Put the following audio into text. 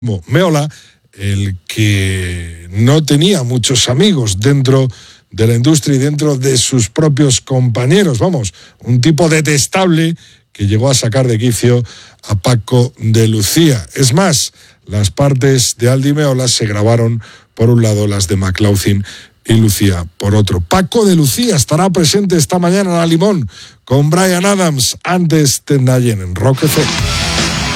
Meola, el que no tenía muchos amigos dentro de la industria y dentro de sus propios compañeros. Vamos, un tipo detestable que llegó a sacar de quicio a Paco de Lucía. Es más, las partes de Aldi Meola se grabaron por un lado, las de McLaughlin y Lucía por otro. Paco de Lucía estará presente esta mañana en La Limón con Bryan Adams, antes Ted Nugent en Rock FM.